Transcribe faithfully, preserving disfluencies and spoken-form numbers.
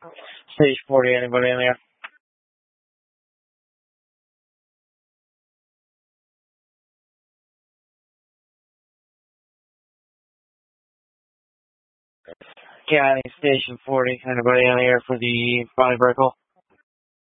Stage forty, anybody in there? Yeah, I think Station forty, anybody in the air for the body vertical?